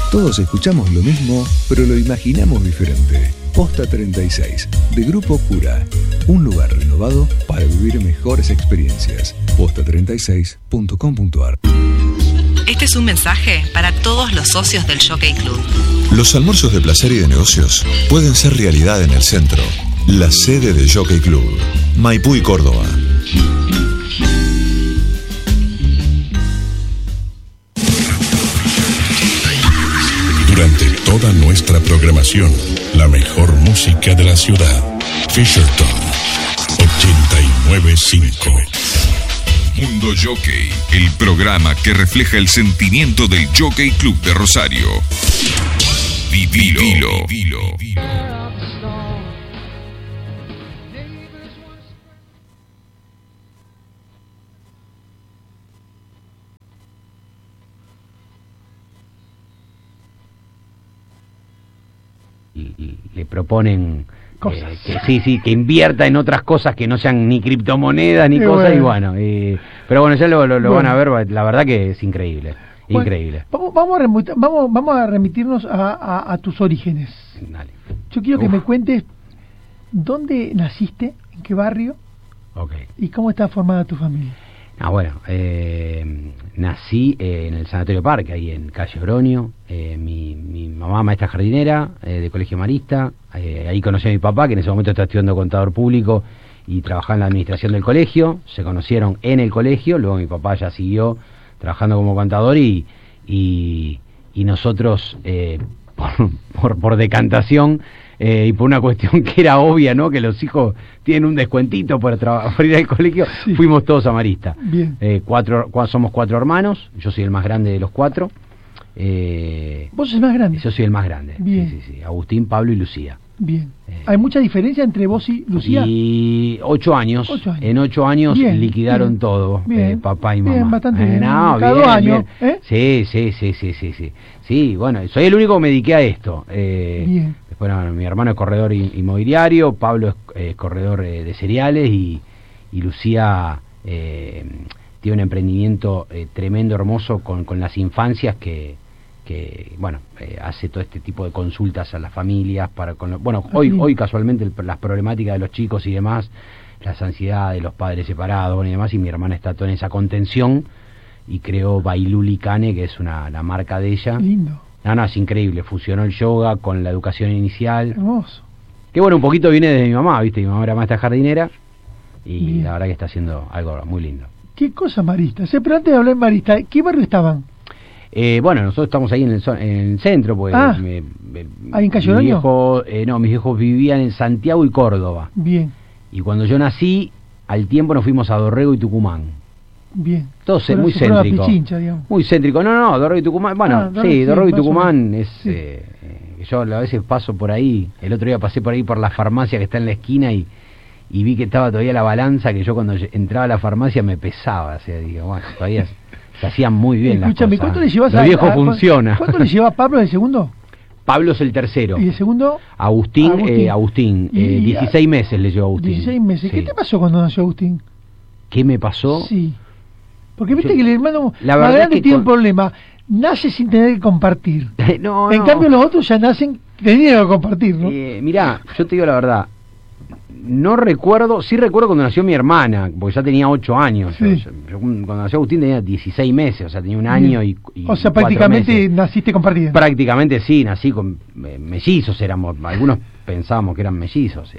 Todos escuchamos lo mismo, pero lo imaginamos diferente. Posta 36, de Grupo Cura. Un lugar renovado para vivir mejores experiencias. Posta36.com.ar. Este es un mensaje para todos los socios del Jockey Club. Los almuerzos de placer y de negocios pueden ser realidad en el centro. La sede del Jockey Club, Maipú y Córdoba. Durante toda nuestra programación, la mejor música de la ciudad. Fisherton 89.5. Mundo Jockey, el programa que refleja el sentimiento del Jockey Club de Rosario. Vivilo. Le proponen que invierta en otras cosas que no sean ni criptomonedas ni cosas, y bueno, pero bueno, ya lo van a ver, la verdad que es increíble. Bueno, increíble. Vamos a remitirnos a tus orígenes. Dale. Yo quiero que me cuentes dónde naciste, en qué barrio, y cómo está formada tu familia. Bueno, nací en el Sanatorio Parque, ahí en Calle Oroño. Mi mamá maestra jardinera de colegio marista. Ahí conocí a mi papá, que en ese momento estaba estudiando contador público y trabajaba en la administración del colegio. Se conocieron en el colegio, luego mi papá ya siguió trabajando como contador y nosotros por decantación y por una cuestión que era obvia, ¿no? Que los hijos tienen un descuentito por ir al colegio, fuimos todos a Marista. Bien. Somos 4 hermanos, yo soy el más grande de los 4. ¿Vos sos el más grande? Yo soy el más grande. Bien. Sí. Agustín, Pablo y Lucía. Bien. ¿Hay mucha diferencia entre vos y Lucía? Y 8 años. 8 años. En 8 años bien, liquidaron bien, todo, bien, papá y mamá. Bien, bastante bien. Cada 2 años. Sí. Sí, bueno, soy el único que me dediqué a esto. Bien. Después, mi hermano es corredor inmobiliario, Pablo es corredor de cereales y Lucía tiene un emprendimiento tremendo, hermoso con las infancias que hace todo este tipo de consultas a las familias hoy casualmente las problemáticas de los chicos y demás, las ansiedades de los padres separados y demás, y mi hermana está toda en esa contención y creó Bailuli Cane, que es la marca de ella. Lindo. No, es increíble, fusionó el yoga con la educación inicial. Hermoso. Que un poquito viene de mi mamá, ¿viste? Mi mamá era maestra jardinera y bien, la verdad que está haciendo algo muy lindo. ¿Qué cosa Marista? Pero antes de hablar de Marista, ¿qué barrio estaban? Nosotros estamos ahí en el centro, pues. ¿Ahí en Calle Oroño? Mis viejos vivían en Santiago y Córdoba. Bien. Y cuando yo nací, al tiempo nos fuimos a Dorrego y Tucumán. Bien. Todo muy céntrico. Pichincha, digamos. Muy céntrico. No, Dorrego y Tucumán. Bueno, Dorrego y Tucumán es... yo a veces paso por ahí. El otro día pasé por ahí por la farmacia que está en la esquina y vi que estaba todavía la balanza, que yo cuando entraba a la farmacia me pesaba. O sea, digo, bueno, todavía se hacían muy bien. Escúchame, las cosas. ¿cuánto le llevas Lo viejo funciona. ¿Cuánto le lleva Pablo el segundo? Pablo es el tercero. ¿Y el segundo? Agustín. 16 meses le llevó a Agustín. 16 meses. Sí. ¿Qué te pasó cuando nació Agustín? ¿Qué me pasó? Sí. Porque viste que el hermano más grande tiene un problema. Nace sin tener que compartir. En cambio los otros ya nacen teniendo que compartir, ¿no? Mirá, yo te digo la verdad. No recuerdo, sí recuerdo cuando nació mi hermana, porque ya tenía 8 años. Sí. Yo cuando nació Agustín tenía 16 meses, o sea, tenía un año y o sea, 4 prácticamente meses. Naciste compartiendo. Prácticamente sí, nací con mellizos, algunos pensábamos que eran mellizos.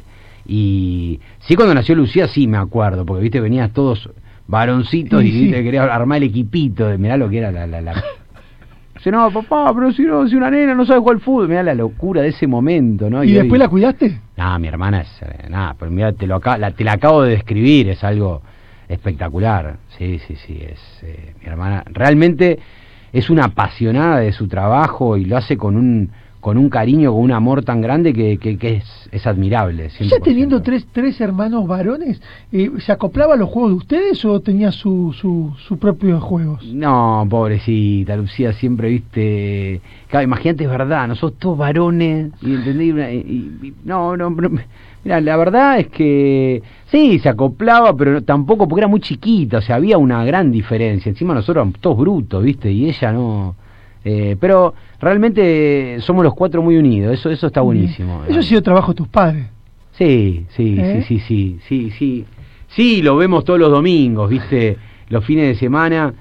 Y sí, cuando nació Lucía sí me acuerdo, porque viste, venías todos varoncitos y viste, quería armar el equipito, mirá lo que era la... Dice, no, papá, pero si una nena no sabe jugar al fútbol, mirá la locura de ese momento, ¿no? ¿Y después la cuidaste? Mi hermana es... pero mirá, te la acabo de describir, es algo espectacular. Sí, mi hermana realmente es una apasionada de su trabajo y lo hace con un cariño, con un amor tan grande que es admirable. 100%. ¿Ya teniendo tres hermanos varones, se acoplaba a los juegos de ustedes o tenía sus propios juegos? No, pobrecita, Lucía siempre, viste... Claro, imagínate, es verdad, nosotros todos varones, y entendí, no, mira, la verdad es que sí, se acoplaba, pero tampoco, porque era muy chiquita, o sea, había una gran diferencia. Encima nosotros éramos todos brutos, viste, y ella no... Pero realmente somos los cuatro muy unidos, eso está buenísimo. Eso ha sido trabajo de tus padres. Sí, lo vemos todos los domingos, ¿viste? Los fines de semana,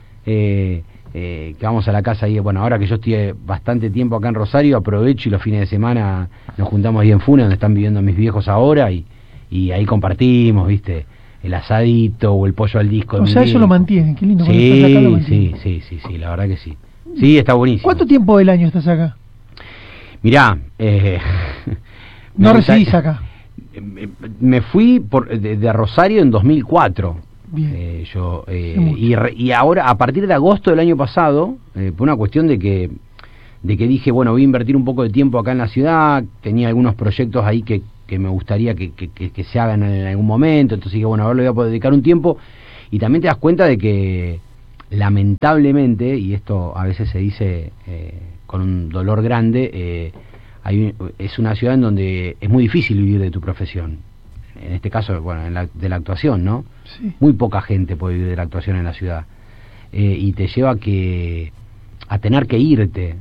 que vamos a la casa ahí, bueno, ahora que yo estoy bastante tiempo acá en Rosario, aprovecho y los fines de semana nos juntamos ahí en Funes, donde están viviendo mis viejos ahora, y ahí compartimos, ¿viste? El asadito o el pollo al disco. O sea, eso lo mantienen, qué lindo. Sí, la verdad que sí. Sí, está buenísimo. ¿Cuánto tiempo del año estás acá? Mirá, ¿no residís acá? Me fui de Rosario en 2004. Bien. Y ahora, a partir de agosto del año pasado, por una cuestión de que dije, bueno, voy a invertir un poco de tiempo acá en la ciudad, tenía algunos proyectos ahí que me gustaría que se hagan en algún momento, entonces dije, bueno, ahora le voy a poder dedicar un tiempo, y también te das cuenta de que, lamentablemente, y esto a veces se dice con un dolor grande, es una ciudad en donde es muy difícil vivir de tu profesión. En este caso, bueno, de la actuación, ¿no? Sí. Muy poca gente puede vivir de la actuación en la ciudad. Y te lleva a tener que irte.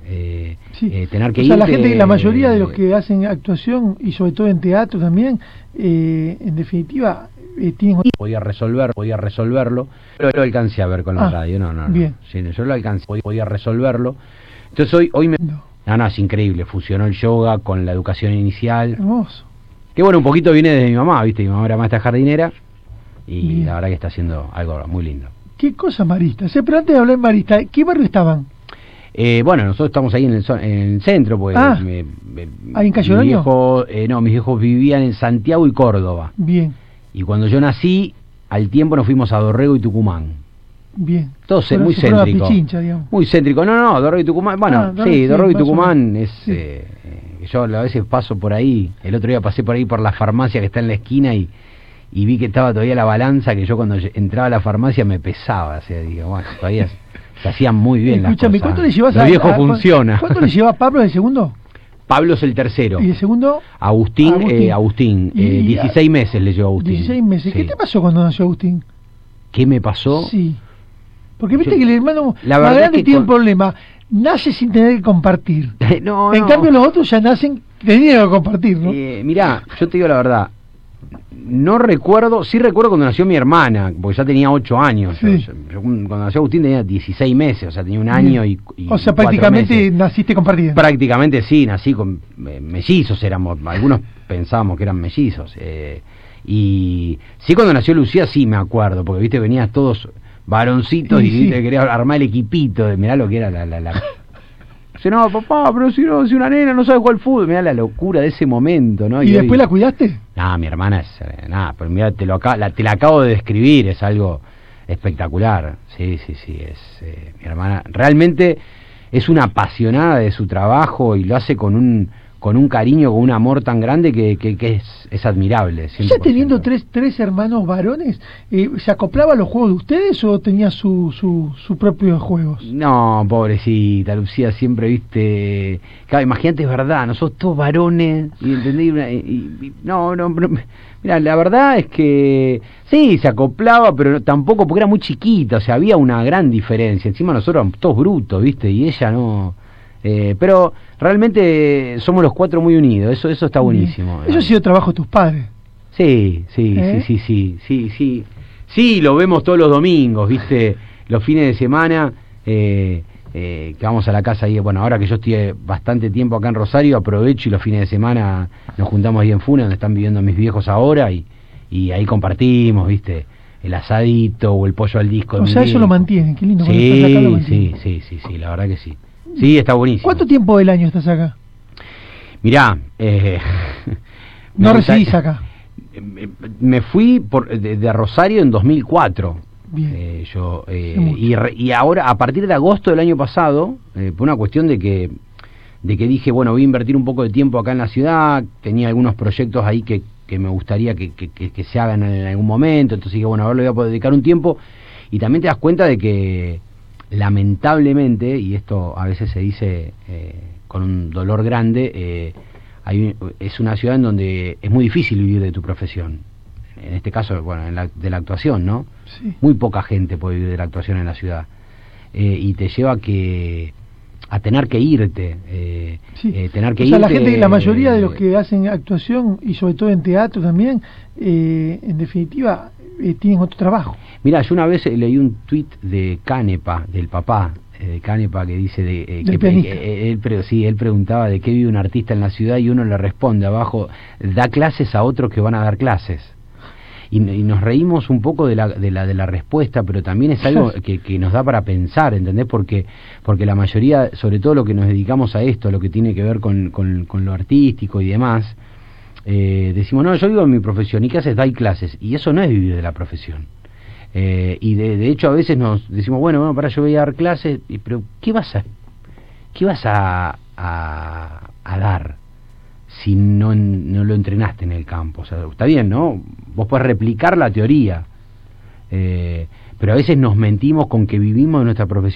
La gente, la mayoría de los que hacen actuación, y sobre todo en teatro también, en definitiva, tienen... Podía resolverlo, pero lo alcancé a ver con la radio, no. Bien. Sí, yo lo alcancé, podía resolverlo. Entonces hoy me... No, es increíble, fusionó el yoga con la educación inicial. Hermoso. Que bueno, un poquito viene de mi mamá, ¿viste? Mi mamá era maestra jardinera, y bien, la verdad que está haciendo algo muy lindo. ¿Qué cosa Marista? Pero antes de hablar de Marista, ¿qué barrio estaban? Bueno, nosotros estamos ahí en el centro, porque ¿ahí en Cayo Oroño? Mis viejos vivían en Santiago y Córdoba. Bien. Y cuando yo nací, al tiempo nos fuimos a Dorrego y Tucumán. Bien. Todo muy céntrico. Pichincha, digamos. Muy céntrico. No, Dorrego y Tucumán. Bueno, Dorrego y Tucumán es... Sí. Yo a veces paso por ahí. El otro día pasé por ahí por la farmacia que está en la esquina y vi que estaba todavía la balanza, que yo cuando entraba a la farmacia me pesaba. O sea, digo, bueno, todavía se hacían muy bien. Escúchame, las cosas. ¿cuánto le llevas Lo viejo funciona. ¿Cuánto le lleva Pablo el segundo? Pablo es el tercero. ¿Y el segundo? Agustín. 16 meses le llevó a Agustín. 16 meses. Sí. ¿Qué te pasó cuando nació Agustín? ¿Qué me pasó? Sí. Porque viste que el hermano la más verdad grande que tiene un problema. Nace sin tener que compartir. No. En cambio los otros ya nacen teniendo que compartir, ¿no? Mirá, yo te digo la verdad. No recuerdo, sí recuerdo cuando nació mi hermana, porque ya tenía 8 años. Sí. Yo cuando nació Agustín tenía 16 meses, o sea, tenía un año y o sea, 4 prácticamente meses. naciste compartiendo. Prácticamente sí, nací con mellizos, algunos pensábamos que eran mellizos. Y sí, cuando nació Lucía sí me acuerdo, porque viste, venías todos varoncitos, y viste, quería armar el equipito, mirá lo que era la... Dice, no, papá, pero si una nena no sabe jugar al fútbol, mirá la locura de ese momento, ¿no? ¿Y después la cuidaste? No, mi hermana es... pero mirá, te la acabo de describir, es algo espectacular. Sí, mi hermana realmente es una apasionada de su trabajo y lo hace con un cariño, con un amor tan grande que es admirable. 100%. ¿Ya teniendo tres hermanos varones, se acoplaba a los juegos de ustedes o tenía sus propios juegos? No, pobrecita, Lucía siempre, viste... Claro, imagínate, es verdad, nosotros todos varones, y entendí, no, mira, la verdad es que sí, se acoplaba, pero tampoco, porque era muy chiquita, o sea, había una gran diferencia. Encima nosotros éramos todos brutos, viste, y ella no... pero realmente somos los cuatro muy unidos, eso está buenísimo. Eso ha sido trabajo de tus padres. Sí, lo vemos todos los domingos, viste, los fines de semana, que vamos a la casa ahí, bueno, ahora que yo estoy bastante tiempo acá en Rosario, aprovecho y los fines de semana nos juntamos ahí en Funes, donde están viviendo mis viejos ahora, y ahí compartimos, viste, el asadito o el pollo al disco. O sea, eso lo mantienen, qué lindo. Sí, la verdad que sí. Sí, está buenísimo. ¿Cuánto tiempo del año estás acá? Mirá, ¿no residís acá? Me fui de Rosario en 2004. Bien. Y ahora, a partir de agosto del año pasado, por una cuestión de que dije, bueno, voy a invertir un poco de tiempo acá en la ciudad, tenía algunos proyectos ahí que me gustaría que se hagan en algún momento, entonces dije, bueno, ahora le voy a poder dedicar un tiempo, y también te das cuenta de que, lamentablemente, y esto a veces se dice con un dolor grande, es una ciudad en donde es muy difícil vivir de tu profesión. En este caso, bueno, de la actuación, ¿no? Sí. Muy poca gente puede vivir de la actuación en la ciudad. Y te lleva tener que irte. Tener que irte. La mayoría de los que hacen actuación, y sobre todo en teatro también, en definitiva, tienen otro trabajo. Mira, yo una vez leí un tuit de Canepa, del papá de Canepa, que dice él preguntaba de qué vive un artista en la ciudad, y uno le responde abajo: da clases a otros que van a dar clases. Y nos reímos un poco de la respuesta, pero también es algo que nos da para pensar, ¿entendés? Porque la mayoría, sobre todo lo que nos dedicamos a esto, lo que tiene que ver con lo artístico y demás, decimos, no, yo vivo en mi profesión. ¿Y qué haces? Doy clases. Y eso no es vivir de la profesión. Y de hecho a veces nos decimos, bueno, para, yo voy a dar clases, pero ¿qué vas a dar si no lo entrenaste en el campo? O sea, está bien, ¿no? Vos podés replicar la teoría, pero a veces nos mentimos con que vivimos de nuestra profesión.